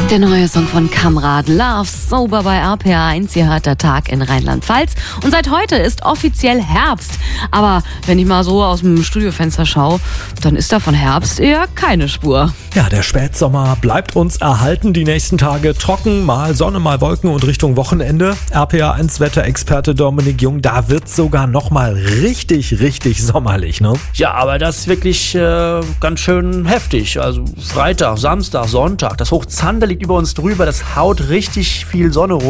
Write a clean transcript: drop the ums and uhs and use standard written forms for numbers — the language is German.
Der neue Song von Kamrad, Love Sober bei RPA1. Ihr hört der Tag in Rheinland-Pfalz. Und seit heute ist offiziell Herbst. Aber wenn ich mal so aus dem Studiofenster schaue, dann ist da von Herbst eher keine Spur. Ja, der Spätsommer bleibt uns erhalten. Die nächsten Tage trocken, mal Sonne, mal Wolken und Richtung Wochenende. RPA1 Wetterexperte Dominik Jung, da wird's sogar nochmal richtig sommerlich, ne? Ja, aber das ist wirklich ganz schön heftig. Also Freitag, Samstag, Sonntag, das Hochzander liegt über uns drüber, das haut richtig viel Sonne runter.